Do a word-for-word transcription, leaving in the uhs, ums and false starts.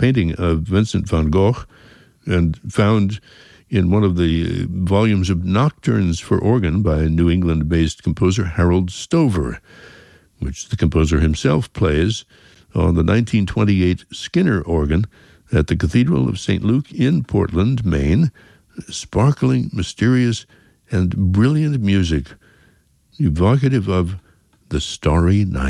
painting of Vincent van Gogh, and found in one of the volumes of Nocturnes for Organ by New England-based composer Harold Stover, which the composer himself plays on the nineteen twenty-eight Skinner organ at the Cathedral of Saint Luke in Portland, Maine. Sparkling, mysterious, and brilliant music, evocative of the Starry Night.